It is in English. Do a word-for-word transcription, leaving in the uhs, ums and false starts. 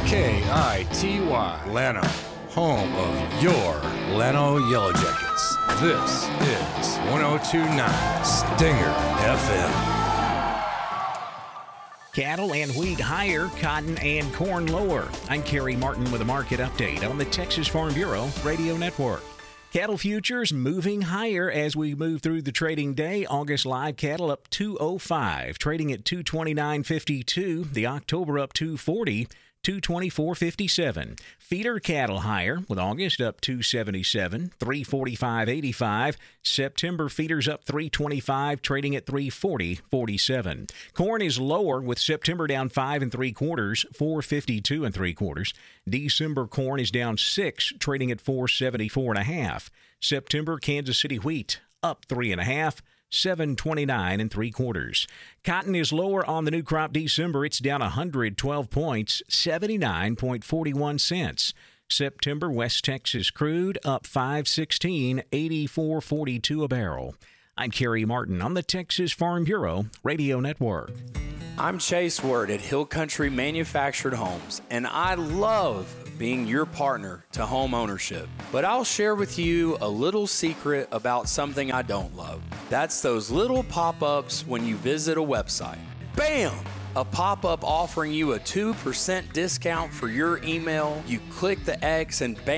K I T Y, Llano, home of your Llano Yellow Jackets. This is one oh two point nine Stinger F M. Cattle and wheat higher, cotton and corn lower. I'm Kerry Martin with a market update on the Texas Farm Bureau Radio Network. Cattle futures moving higher as we move through the trading day. August live cattle up two oh five, trading at two twenty-nine fifty-two. The October up two forty. two twenty-four fifty-seven. Feeder cattle higher with August up two seventy-seven, three forty-five eighty-five. September feeders up three twenty-five, trading at three forty forty-seven. Corn is lower with September down five and three quarters, four fifty-two and three quarters. December corn is down six, trading at four seventy-four and a half. September Kansas City wheat up three and a half. seven twenty-nine and three quarters. Cotton is lower on the new crop December. It's down one hundred twelve points, seventy-nine forty-one cents. September West Texas crude up five sixteen, eighty-four forty-two a barrel. I'm Kerry Martin on the Texas Farm Bureau Radio Network. I'm Chase Word at Hill Country Manufactured Homes, and I love being your partner to home ownership. But I'll share with you a little secret about something I don't love. That's those little pop-ups when you visit a website. Bam! A pop-up offering you a two percent discount for your email. You click the X and bam!